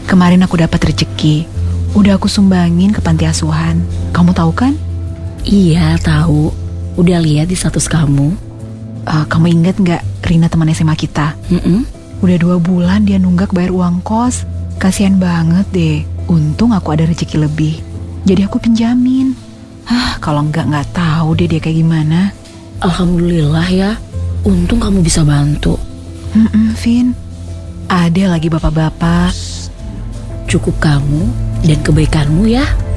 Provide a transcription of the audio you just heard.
Kemarin aku dapat rezeki. Udah aku sumbangin ke panti asuhan. Kamu tahu kan? Iya, tahu. Udah lihat di status kamu. Kamu ingat nggak Rina teman SMA kita? Udah 2 bulan dia nunggak bayar uang kos. Kasian banget deh. Untung aku ada rezeki lebih. Jadi aku pinjamin. Kalau nggak tahu deh dia kayak gimana. Alhamdulillah ya. Untung kamu bisa bantu. Vin. Ada lagi bapak-bapak. Cukup kamu dan kebaikanmu ya.